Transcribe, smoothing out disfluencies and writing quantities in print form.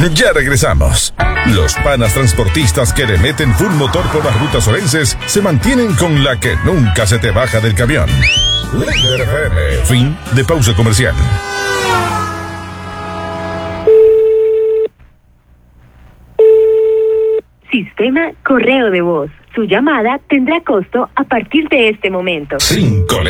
Ya regresamos. Los panas transportistas que le meten full motor por las rutas orenses se mantienen con la que nunca se te baja del camión. Líder FM. Fin de pausa comercial. Sistema correo de voz. Su llamada tendrá costo a partir de este momento. 5